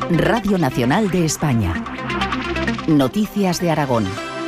Radio Nacional de España. Noticias de Aragón.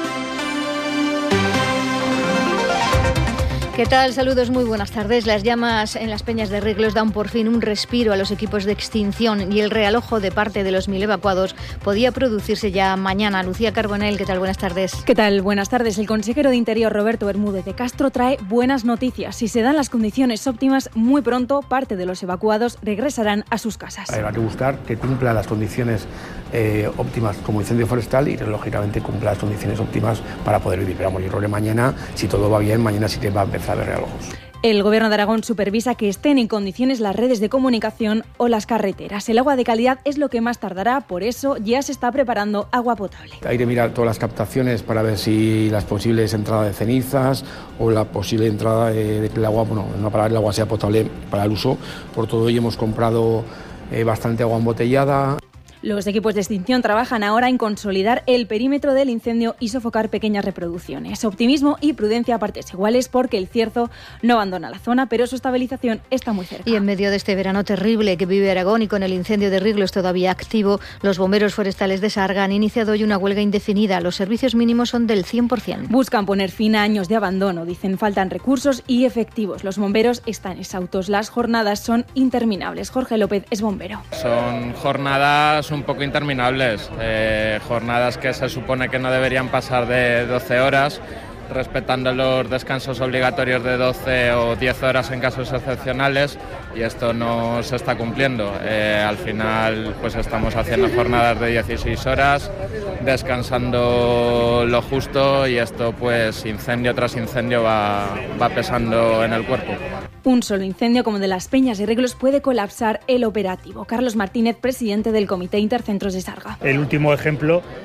¿Qué tal? Saludos, muy buenas tardes. Las llamas en las Peñas de Riglos dan por fin un respiro a los equipos de extinción y el realojo de parte de los 1.000 evacuados podía producirse ya mañana. Lucía Carbonell, ¿qué tal? Buenas tardes. ¿Qué tal? Buenas tardes. El consejero de Interior, Roberto Bermúdez de Castro, trae buenas noticias. Si se dan las condiciones óptimas, muy pronto parte de los evacuados regresarán a sus casas. Habrá que buscar que cumpla las condiciones óptimas como incendio forestal y, lógicamente, cumpla las condiciones óptimas para poder vivir. Pero vamos, yo creo que mañana, si todo va bien, mañana sí que va a empezar a haber realojos. El Gobierno de Aragón supervisa que estén en condiciones las redes de comunicación o las carreteras. El agua de calidad es lo que más tardará, por eso ya se está preparando agua potable. Hay que mirar todas las captaciones para ver si las posibles entradas de cenizas o la posible entrada del agua, no para que el agua sea potable para el uso. Por todo ello hemos comprado bastante agua embotellada. Los equipos de extinción trabajan ahora en consolidar el perímetro del incendio y sofocar pequeñas reproducciones. Optimismo y prudencia a partes iguales porque el cierzo no abandona la zona, pero su estabilización está muy cerca. Y en medio de este verano terrible que vive Aragón y con el incendio de Riglos todavía activo, los bomberos forestales de Sarga han iniciado hoy una huelga indefinida. Los servicios mínimos son del 100%. Buscan poner fin a años de abandono. Dicen faltan recursos y efectivos. Los bomberos están exhaustos. Las jornadas son interminables. Jorge López es bombero. Son jornadas un poco interminables, jornadas que se supone que no deberían pasar de 12 horas, respetando los descansos obligatorios de 12 o 10 horas en casos excepcionales, y esto no se está cumpliendo. Al final pues estamos haciendo jornadas de 16 horas, descansando lo justo, y esto pues incendio tras incendio va pesando en el cuerpo. Un solo incendio como el de las Peñas de Riglos puede colapsar el operativo. Carlos Martínez, presidente del Comité Intercentros de Sarga. El último ejemplo